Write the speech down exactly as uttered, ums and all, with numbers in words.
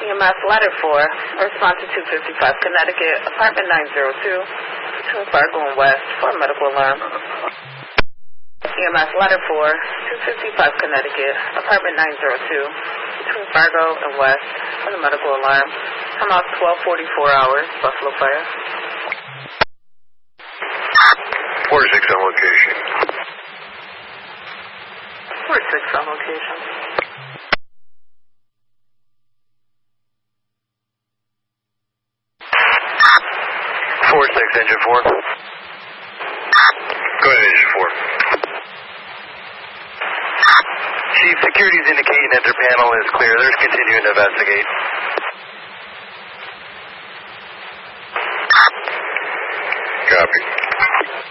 E M S Ladder four, response to two fifty-five Connecticut, apartment nine oh two, between Fargo and West, for a medical alarm. E M S Ladder four, two fifty-five Connecticut, apartment nine oh two, between Fargo and West, for the medical alarm. Come out twelve forty-four hours, Buffalo Fire. four six on location. four six on location. four six, engine four. Go ahead, engine four. Chief, security's indicating that their panel is clear. They're continuing to investigate.